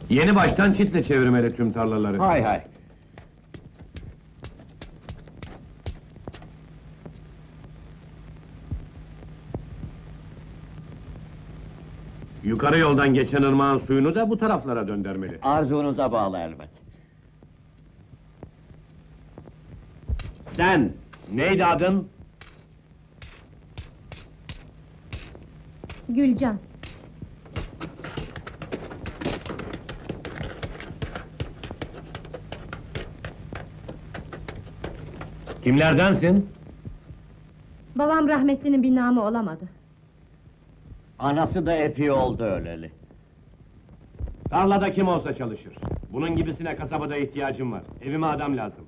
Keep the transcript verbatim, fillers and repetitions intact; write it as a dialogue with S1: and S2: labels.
S1: Yeni baştan çitle çevirmeli tüm tarlaları.
S2: Hay hay.
S1: Yukarı yoldan geçen ırmağın suyunu da bu taraflara döndürmeli.
S2: Arzunuza bağlı elbet.
S1: Sen, neydi adın?
S3: Gülcan.
S1: Kimlerdensin?
S3: Babam rahmetlinin bir namı olamadı.
S2: Anası da epey oldu öleli.
S1: Tarlada kim olsa çalışır. Bunun gibisine kasabada ihtiyacım var. Evime adam lazım.